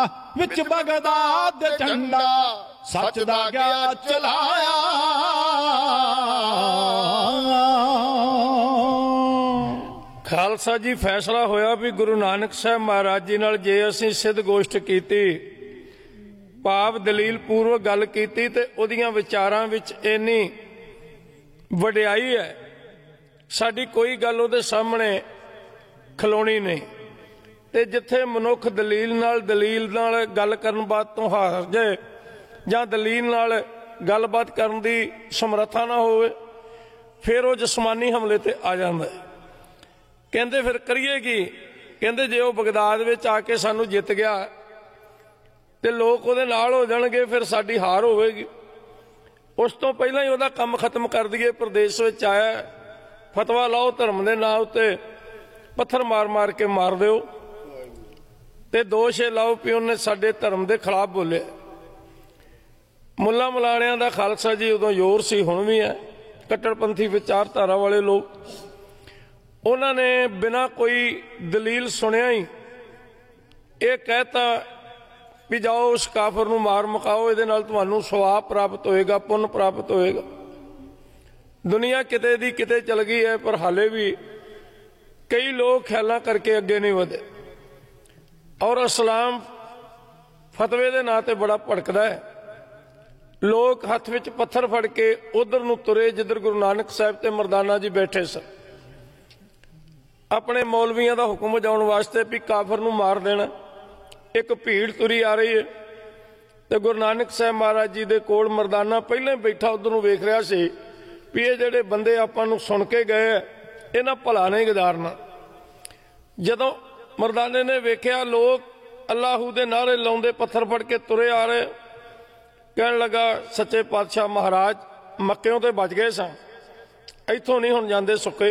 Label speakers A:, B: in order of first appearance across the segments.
A: विच Baghdad झंडा सच दा गया चलाया।
B: खालसा जी फैसला होया भी गुरु नानक साहब महाराज जी नाल जे असीं सिद्ध गोष्ठ कीती, भाव दलील पूर्वक गल कीती ते उहदियां विचारां विच इन्नी वडियाई है, साडी कोई गल उहदे सामने खलोनी नहीं। ते जिथे मनुख दलील नाल गल करन बात तो हार जाए जां दलील नाल गलबात करन दी समर्था ना होवे, फिर वो जिस्मानी हमले ते आ जांदा है। कहंदे फिर करिए की? कहंदे जे वो बगदाद विच आके सानू जित गया ते लोग उहदे नाल हो जाणगे, फिर साडी हार होवेगी। उस तो पहलां ही उहदा काम खत्म कर दईए। प्रदेश विच आया फतवा लाओ धर्म दे नाम उत्ते पत्थर मार मार के मार दिओ ते दोष लाओ भी उन्हें साडे धर्म दे खिलाफ बोले। मुल्ला मलाणियां दा खालसा जी उदों जोर सी, हुण भी है। कट्टरपंथी विचारधारा वाले लोग उन्होंने बिना कोई दलील सुनिया ही ये कहता भी जाओ उस काफर नूं मार मुकाओ, इहदे नाल तुहानूं सवाब प्राप्त होएगा, पुण्य प्राप्त होएगा। दुनिया किते दी किते चल गई है, पर हाले भी कई लोग ख्यालां करके अगे नहीं वधे। और इस्लाम फतवे दे नां ते बड़ा भड़कदा है। लोग हथ विच पत्थर फड़ के उधर नूं तुरे जिधर गुरु नानक साहब ते मरदाना जी बैठे सन, अपने मौलवियां दा हुक्म बजाउण वास्ते भी काफर नूं मार देना। एक भीड़ तुरी आ रही है ते गुरु नानक साहब महाराज जी दे कोल मरदाना पहले बैठा उधर नूं वेख रहा सी भी ये जिहड़े बंदे आपां नूं सुण के गए इन्हां भला नहीं गुजारना। जदों मरदाने ने वेख्या लोग अल्लाहू दे नारे लाउंदे पत्थर फड़ के तुरे आ रहे, कहण लगा सच्चे पातशाह महाराज मक्कियों ते बच गए सन, इत्थों नहीं हुण जांदे सुके।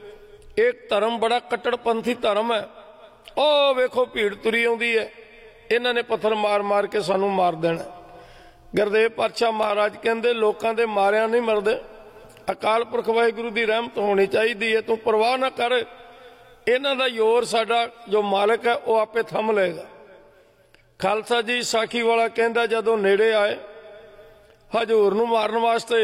B: एक धर्म बड़ा कट्टरपंथी धर्म है, ओ वेखो भीड़ तुरी आउंदी है, इन्हां ने पत्थर मार मार के सानू मार देना। गुरदेव पातशाह महाराज कहंदे लोकां दे मारिया नहीं मरदे, अकाल पुरख वाहिगुरू दी रहमत होनी चाहिदी है, तू परवाह ना कर, इन्हां दा जोर साडा जो मालिक है वो आपे थम लेगा। खालसा जी साखी वाला कहंदा जदों नेड़े आए हजूर नूं मारन वास्ते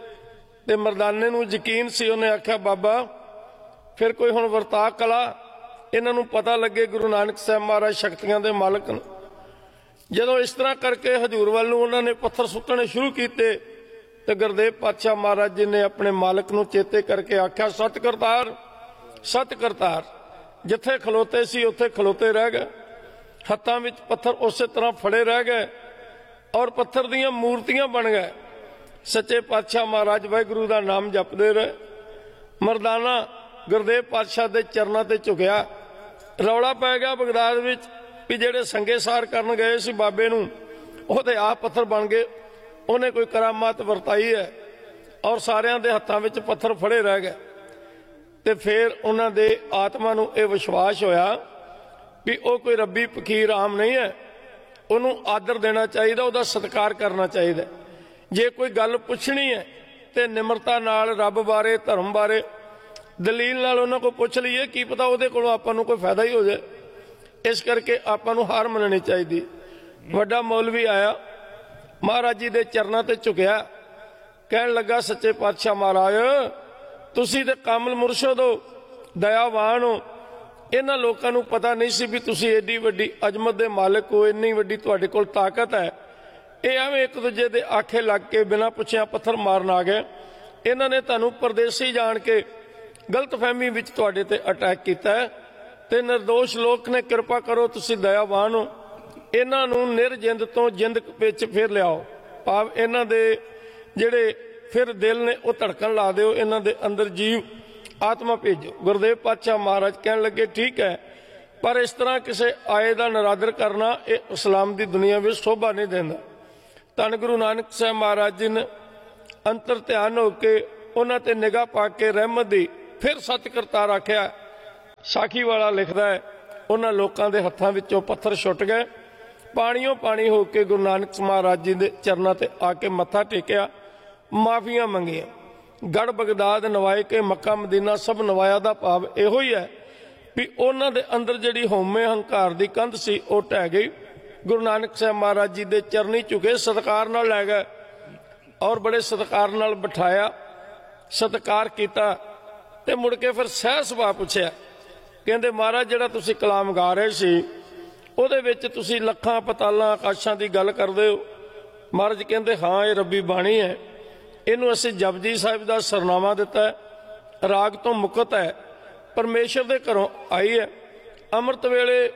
B: ते मरदाने नूं यकीन सी, उन्हें आख्या बाबा फिर कोई हुण वरता कला, इन्हां नूं पता लगे गुरु नानक साहब महाराज शक्तियां दे मालिक ने। जदों इस तरह करके हजूर वाल नूं उन्हां ने पत्थर सुट्टने शुरू कीते ते गुरदेव पातशाह महाराज जी ने अपने मालिक नूं चेते करके आख्या सत करतार, सत करतार। जिथे खलोते सी उत्थे खलोते रह गए, हत्थां विच पत्थर उस तरह फड़े रह गए और पत्थर दीयां मूर्तियां बन गए। सच्चे पातशाह महाराज वाहिगुरू दा नाम जपदे रहे। मरदाना गुरदेव पातशाह दे चरनां ते झुकिया। रौला पै गया बगदाद विच भी जिहड़े संगे सार करन गए सी बाबे नूं ओह ते आप पत्थर बन गए, उन्हें कोई करामात वरताई है और सारियां दे हत्थां विच पत्थर फड़े रह गए। ते फिर उन्हां दे आत्मा नूं इह विश्वास होया भी वह कोई रब्बी फकीर आम नहीं है, उन्होंने आदर देना चाहिए, उसका सत्कार करना चाहिए। जे कोई गल पुछनी है तो निमरता नाल रब बारे धर्म बारे दलील नाल उन्हां को पुछ लीए, की पता उहदे कोलों आपां नूं कोई फायदा ही हो जाए। इस करके आपां नूं हार मननी चाहिए। वड्डा मौलवी आया महाराज जी दे चरनां ते झुकिया, कहण लगा सच्चे पातशाह महाराज तुसीं ते कामल मुरशद हो, दयावान हो, इन्हां लोकां नूं पता नहीं सी भी तुसीं एडी वड्डी अजमत दे मालिक हो, इन्नी वड्डी तुहाडे कोल ताकत है। ये एवें एक दूजे दे आखे लग के बिना पुछिया पत्थर मारन आ गए। इन्हां ने तुहानूं परदेसी जान के गलत फहमी विच तुहाडे ते अटैक कीता है ते निर्दोष लोक ने, कृपा करो तुसीं दयावान हो, इन्हां नूं निर्जिंद तो जिंद विच फिर लियाओ, भाव इन्हां दे जिहड़े फिर दिल ने वो धड़कन ला दिओ, इन्हां दे अंदर जीव आत्मा भेजो। गुरदेव पातशाह महाराज कहन लगे ठीक है, पर इस तरह किसी आए का निरादर करना ये इस्लाम की दुनिया में शोभा नहीं देता। धन गुरु नानक साहब महाराज जी ने अंतर ध्यान होके उन्हां ते निगाह पा के रहमत दी फिर सत करतार आख्या। साखी वाला लिखता है उन्हां लोकां दे हत्थां विचों पत्थर छुट गए, पानियों पानी होके गुरु नानक महाराज जी दे चरनां ते आके मत्था टेकिया, माफियां मंगियां, गढ़ बगदाद नवाए के मक्का मदीना सब नवाया दा भाव इहो ही है भी उन्हां दे अंदर जिहड़ी हौमे हंकार दी कंध सी ओह ढह गई ਗੁਰੂ ਨਾਨਕ ਸਾਹਿਬ ਮਹਾਰਾਜ ਜੀ ਦੇ ਚਰਨੀ ਝੁਕੇ, ਸਤਿਕਾਰ ਨਾਲ ਲੈ ਗਏ ਔਰ ਬੜੇ ਸਤਿਕਾਰ ਨਾਲ ਬਿਠਾਇਆ, ਸਤਿਕਾਰ ਕੀਤਾ। ਤੇ ਮੁੜ ਕੇ ਫਿਰ ਸਹਿ ਸੁਭਾਅ ਪੁੱਛਿਆ, ਕਹਿੰਦੇ ਮਹਾਰਾਜ ਜਿਹੜਾ ਤੁਸੀਂ ਕਲਾਮ ਗਾ ਰਹੇ ਸੀ ਉਹਦੇ ਵਿੱਚ ਤੁਸੀਂ ਲੱਖਾਂ ਪਤਾਲਾਂ ਆਕਾਸ਼ਾਂ ਦੀ ਗੱਲ ਕਰਦੇ ਹੋ। ਮਹਾਰਾਜ ਕਹਿੰਦੇ ਹਾਂ, ਇਹ ਰੱਬੀ ਬਾਣੀ ਹੈ, ਇਹਨੂੰ ਅਸੀਂ ਜਪਜੀ ਸਾਹਿਬ ਦਾ ਸਰਨਾਮਾ ਦਿੱਤਾ ਹੈ, ਰਾਗ ਤੋਂ ਮੁਕਤ ਹੈ, ਪਰਮੇਸ਼ਰ ਦੇ ਘਰੋਂ ਆਈ ਹੈ। ਅੰਮ੍ਰਿਤ ਵੇਲੇ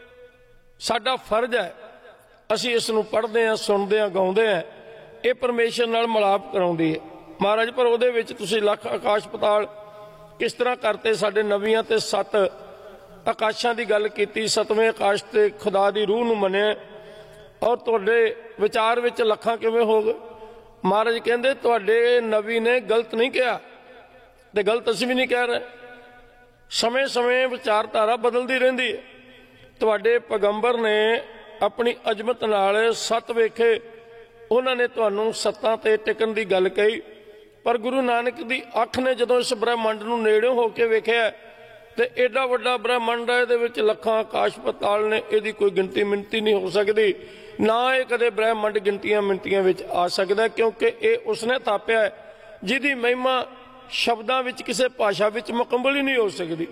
B: ਸਾਡਾ ਫਰਜ਼ ਹੈ, ਅਸੀਂ ਇਸ ਨੂੰ ਪੜ੍ਹਦੇ ਹਾਂ, ਸੁਣਦੇ ਹਾਂ, ਗਾਉਂਦੇ ਹਾਂ। ਇਹ ਪਰਮੇਸ਼ਰ ਨਾਲ ਮਿਲਾਪ ਕਰਾਉਂਦੀ ਹੈ ਮਹਾਰਾਜ। ਪਰ ਉਹਦੇ ਵਿੱਚ ਤੁਸੀਂ ਲੱਖ ਆਕਾਸ਼ ਪਤਾਲ ਕਿਸ ਤਰ੍ਹਾਂ ਕਰਤੇ? ਸਾਡੇ ਨਵੀਆਂ ਤੇ 7 ਆਕਾਸ਼ਾਂ ਦੀ ਗੱਲ ਕੀਤੀ, 7ਵੇਂ ਆਕਾਸ਼ ਤੇ ਖੁਦਾ ਦੀ ਰੂਹ ਨੂੰ ਮੰਨਿਆ, ਔਰ ਤੁਹਾਡੇ ਵਿਚਾਰ ਵਿੱਚ ਲੱਖਾਂ ਕਿਵੇਂ ਹੋ ਗਏ? ਮਹਾਰਾਜ ਕਹਿੰਦੇ ਤੁਹਾਡੇ ਨਬੀ ਨੇ ਗਲਤ ਨਹੀਂ ਕਿਹਾ ਤੇ ਗਲਤ ਅਸੀਂ ਵੀ ਨਹੀਂ ਕਹਿ ਰਹੇ। ਸਮੇਂ ਸਮੇਂ ਵਿਚਾਰਧਾਰਾ ਬਦਲਦੀ ਰਹਿੰਦੀ ਹੈ। ਤੁਹਾਡੇ ਪੈਗੰਬਰ ਨੇ ਆਪਣੀ ਅਜ਼ਮਤ ਨਾਲ 7 ਵੇਖੇ, ਉਹਨਾਂ ਨੇ ਤੁਹਾਨੂੰ 7 ਤੇ ਟਿਕਣ ਦੀ ਗੱਲ ਕਹੀ। ਪਰ ਗੁਰੂ ਨਾਨਕ ਦੀ ਅੱਖ ਨੇ ਜਦੋਂ ਇਸ ਬ੍ਰਹਿਮੰਡ ਨੂੰ ਨੇੜਿਓਂ ਹੋ ਕੇ ਵੇਖਿਆ ਤੇ ਏਡਾ ਵੱਡਾ ਬ੍ਰਹਿਮੰਡ ਹੈ, ਇਹਦੇ ਵਿੱਚ ਲੱਖਾਂ ਆਕਾਸ਼ ਪਤਾਲ ਨੇ, ਇਹਦੀ ਕੋਈ ਗਿਣਤੀ ਮਿਣਤੀ ਨਹੀਂ ਹੋ ਸਕਦੀ, ਨਾ ਇਹ ਕਦੇ ਬ੍ਰਹਿਮੰਡ ਗਿਣਤੀਆਂ ਮਿਣਤੀਆਂ ਵਿੱਚ ਆ ਸਕਦਾ, ਕਿਉਂਕਿ ਇਹ ਉਸਨੇ ਥਾਪਿਆ ਹੈ ਜਿਹਦੀ ਮਹਿਮਾ ਸ਼ਬਦਾਂ ਵਿੱਚ ਕਿਸੇ ਭਾਸ਼ਾ ਵਿੱਚ ਮੁਕੰਮਲ ਹੀ ਨਹੀਂ ਹੋ ਸਕਦੀ,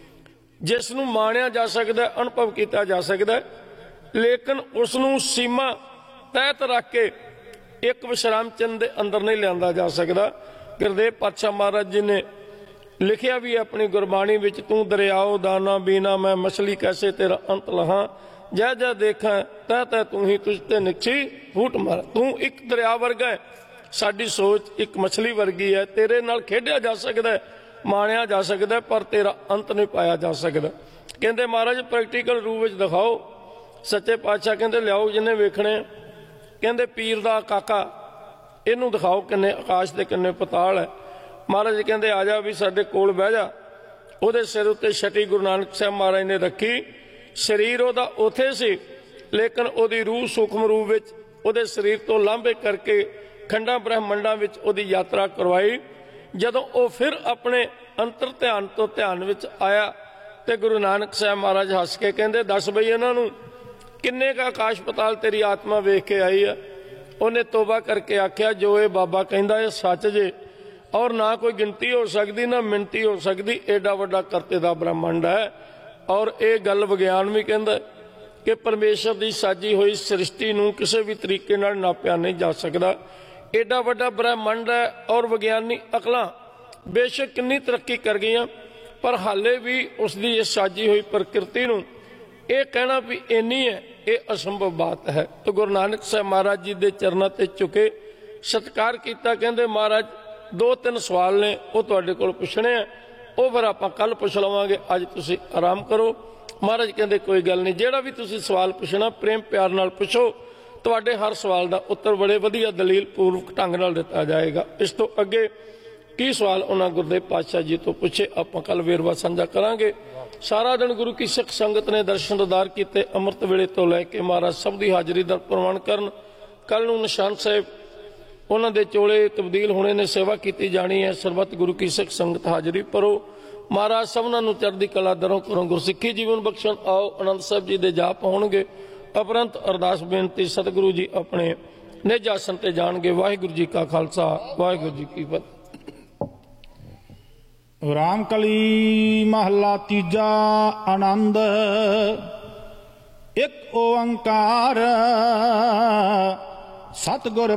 B: ਜਿਸ ਨੂੰ ਮਾਣਿਆ ਜਾ ਸਕਦਾ, ਅਨੁਭਵ ਕੀਤਾ ਜਾ ਸਕਦਾ, ਲੇਕਿਨ ਉਸ ਨੂੰ ਸੀਮਾ ਤਹਿਤ ਰੱਖ ਕੇ ਇੱਕ ਵਿਸ਼ਰਾਮ ਚਿੰਨ੍ਹ ਦੇ ਅੰਦਰ ਨਹੀਂ ਲਿਆਂਦਾ ਜਾ ਸਕਦਾ। ਗੁਰਦੇਵ ਪਾਤਸ਼ਾਹ ਮਹਾਰਾਜ ਜੀ ਨੇ ਲਿਖਿਆ ਵੀ ਆਪਣੀ ਗੁਰਬਾਣੀ ਵਿੱਚ, ਤੂੰ ਦਰਿਆਓ ਦਾਨਾ ਬੀਨਾ ਮੈਂ ਮਛਲੀ ਕੈਸੇ ਤੇਰਾ ਅੰਤ ਲਹਾਂ, ਜੈ ਜੈ ਦੇਖਾਂ ਤੈ ਤੈ ਤੂੰ ਹੀ ਤੁਝ ਤੇ ਨਿਕਛੀ ਫੂਟ ਮਾਰ। ਤੂੰ ਇੱਕ ਦਰਿਆ ਵਰਗਾ ਹੈ, ਸਾਡੀ ਸੋਚ ਇੱਕ ਮਛਲੀ ਵਰਗੀ ਹੈ, ਤੇਰੇ ਨਾਲ ਖੇਡਿਆ ਜਾ ਸਕਦਾ, ਮਾਣਿਆ ਜਾ ਸਕਦਾ, ਪਰ ਤੇਰਾ ਅੰਤ ਨਹੀਂ ਪਾਇਆ ਜਾ ਸਕਦਾ। ਕਹਿੰਦੇ ਮਹਾਰਾਜ ਪ੍ਰੈਕਟੀਕਲ ਰੂਪ ਵਿੱਚ ਦਿਖਾਓ। ਸੱਚੇ ਪਾਤਸ਼ਾਹ ਕਹਿੰਦੇ ਲਿਆਓ ਜਿਹਨੇ ਵੇਖਣੇ। ਕਹਿੰਦੇ ਪੀਰ ਦਾ ਕਾਕਾ, ਇਹਨੂੰ ਦਿਖਾਓ ਕਿੰਨੇ ਆਕਾਸ਼ ਦੇ ਕਿੰਨੇ ਪਤਾਲ ਹੈ। ਮਹਾਰਾਜ ਕਹਿੰਦੇ ਆ ਜਾ ਵੀ ਸਾਡੇ ਕੋਲ ਬਹਿ ਜਾ। ਉਹਦੇ ਸਿਰ ਉੱਤੇ ਛਟੀ ਗੁਰੂ ਨਾਨਕ ਸਾਹਿਬ ਮਹਾਰਾਜ ਨੇ ਰੱਖੀ। ਸਰੀਰ ਉਹਦਾ ਉੱਥੇ ਸੀ, ਲੇਕਿਨ ਉਹਦੀ ਰੂਹ ਸੂਖਮ ਰੂਪ ਵਿੱਚ ਉਹਦੇ ਸਰੀਰ ਤੋਂ ਲਾਂਭੇ ਕਰਕੇ ਖੰਡਾਂ ਬ੍ਰਹਮੰਡਾਂ ਵਿੱਚ ਉਹਦੀ ਯਾਤਰਾ ਕਰਵਾਈ। ਜਦੋਂ ਉਹ ਫਿਰ ਆਪਣੇ ਅੰਤਰ ਧਿਆਨ ਤੋਂ ਧਿਆਨ ਵਿੱਚ ਆਇਆ ਤੇ ਗੁਰੂ ਨਾਨਕ ਸਾਹਿਬ ਮਹਾਰਾਜ ਹੱਸ ਕੇ ਕਹਿੰਦੇ ਦੱਸ ਬਈ ਇਹਨਾਂ ਨੂੰ ਕਿੰਨੇ ਕੁ ਆਕਾਸ਼ ਪਤਾਲ ਤੇਰੀ ਆਤਮਾ ਵੇਖ ਕੇ ਆਈ ਆ? ਉਹਨੇ ਤੋਬਾ ਕਰਕੇ ਆਖਿਆ ਜੋ ਇਹ ਬਾਬਾ ਕਹਿੰਦਾ ਇਹ ਸੱਚ ਜੇ, ਔਰ ਨਾ ਕੋਈ ਗਿਣਤੀ ਹੋ ਸਕਦੀ ਨਾ ਮਿਣਤੀ ਹੋ ਸਕਦੀ, ਏਡਾ ਵੱਡਾ ਕਰਤੇ ਦਾ ਬ੍ਰਹਮੰਡ ਹੈ। ਔਰ ਇਹ ਗੱਲ ਵਿਗਿਆਨ ਵੀ ਕਹਿੰਦਾ ਕਿ ਪਰਮੇਸ਼ਰ ਦੀ ਸਾਜੀ ਹੋਈ ਸ੍ਰਿਸ਼ਟੀ ਨੂੰ ਕਿਸੇ ਵੀ ਤਰੀਕੇ ਨਾਲ ਨਾਪਿਆ ਨਹੀਂ ਜਾ ਸਕਦਾ। ਏਡਾ ਵੱਡਾ ਬ੍ਰਹਮੰਡ ਹੈ ਔਰ ਵਿਗਿਆਨੀ ਅਕਲਾਂ ਬੇਸ਼ੱਕ ਕਿੰਨੀ ਤਰੱਕੀ ਕਰ ਗਈਆਂ, ਪਰ ਹਾਲੇ ਵੀ ਉਸ ਦੀ ਇਸ ਸਾਜੀ ਹੋਈ ਪ੍ਰਕਿਰਤੀ ਨੂੰ ਇਹ ਕਹਿਣਾ ਵੀ ਇੰਨੀ ਹੈ, ਇਹ ਅਸੰਭਵ ਬਾਤ ਹੈ। ਤੇ ਗੁਰੂ ਨਾਨਕ ਸਾਹਿਬ ਮਹਾਰਾਜ ਜੀ ਦੇ ਚਰਨਾਂ ਤੇ ਝੁਕੇ, ਸਤਿਕਾਰ ਕੀਤਾ। ਕਹਿੰਦੇ ਮਹਾਰਾਜ 2-3 ਸਵਾਲ ਨੇ, ਉਹ ਤੁਹਾਡੇ ਕੋਲ ਪੁੱਛਣੇ ਆ, ਉਹ ਫਿਰ ਆਪਾਂ ਕੱਲ ਪੁੱਛ ਲਵਾਂਗੇ, ਅੱਜ ਤੁਸੀਂ ਆਰਾਮ ਕਰੋ। ਮਹਾਰਾਜ ਕਹਿੰਦੇ ਕੋਈ ਗੱਲ ਨਹੀਂ, ਜਿਹੜਾ ਵੀ ਤੁਸੀਂ ਸਵਾਲ ਪੁੱਛਣਾ ਪ੍ਰੇਮ ਪਿਆਰ ਨਾਲ ਪੁੱਛੋ, ਤੁਹਾਡੇ ਹਰ ਸਵਾਲ ਦਾ ਉੱਤਰ ਬੜੇ ਵਧੀਆ ਦਲੀਲ ਪੂਰਵਕ ਢੰਗ ਨਾਲ ਦਿੱਤਾ ਜਾਏਗਾ। ਇਸ ਤੋਂ ਅੱਗੇ ਕੀ ਸਵਾਲ ਉਹਨਾਂ ਗੁਰਦੇਵ ਪਾਤਸ਼ਾਹ ਜੀ ਤੋਂ ਪੁੱਛੇ ਆਪਾਂ ਕੱਲ ਵੇਰਵਾ ਸਾਂਝਾ ਕਰਾਂਗੇ। ਸਾਰਾ ਦਿਨ ਗੁਰੂ ਕੀ ਸਿੱਖ ਸੰਗਤ ਨੇ ਦਰਸ਼ਨ ਦੀਦਾਰ ਕੀਤੇ। ਅੰਮ੍ਰਿਤ ਵੇਲੇ ਤੋਂ ਲੈ ਕੇ ਮਹਾਰਾਜ ਸਭ ਦੀ ਹਾਜ਼ਰੀ ਦਾ ਪ੍ਰਵਾਨ ਕਰਨ। ਕੱਲ ਨੂੰ ਨਿਸ਼ਾਨ ਸਾਹਿਬ ਉਹਨਾਂ ਦੇ ਚੋਲੇ ਤਬਦੀਲ ਹੋਣੇ ਨੇ, ਸੇਵਾ ਕੀਤੀ ਜਾਣੀ ਹੈ। ਸਰਬੱਤ ਗੁਰੂ ਕੀ ਸਿੱਖ ਸੰਗਤ ਹਾਜ਼ਰੀ ਭਰੋ। ਮਹਾਰਾਜ ਸਭਨਾਂ ਨੂੰ ਚੜ੍ਹਦੀ ਕਲਾ ਦਰੋਂ ਕਰੋ, ਗੁਰਸਿੱਖੀ ਜੀਵਨ ਬਖਸ਼ਣ। ਆਓ ਆਨੰਦ ਸਾਹਿਬ ਜੀ ਦੇ ਜਾਪ ਹੋਣਗੇ। ਉਪਰੰਤ ਅਰਦਾਸ ਬੇਨਤੀ ਸਤਿਗੁਰੂ ਜੀ ਆਪਣੇ ਨਿਜ ਆਸਣ ਤੇ ਜਾਣਗੇ। ਵਾਹਿਗੁਰੂ ਜੀ ਕਾ ਖਾਲਸਾ, ਵਾਹਿਗੁਰੂ ਜੀ ਕੀ ਫਤਿਹ।
A: ਰਾਮਕਲੀ ਮਹੱਲਾ ਤੀਜਾ। ਆਨੰਦ ਇੱਕ ਓੰਕਾਰ ਸਤਿਗੁਰ